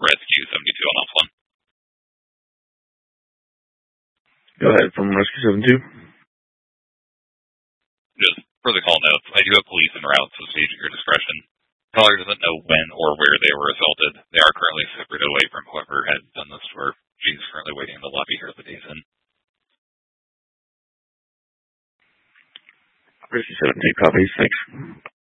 Rescue 72 on that one. Go ahead from Rescue 72. Just for the call notes, I do have police en route, so stage at your discretion. Caller doesn't know when or where they were assaulted. They are currently separated away from whoever had done this to her. She's currently waiting in the lobby here at the Dazen. Rescue 72 copies. Thanks.